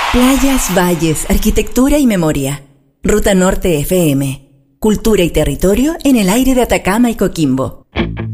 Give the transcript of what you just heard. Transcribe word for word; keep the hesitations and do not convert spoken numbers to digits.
Playas, valles, arquitectura y memoria. Ruta Norte F M. Cultura y territorio en el aire de Atacama y Coquimbo.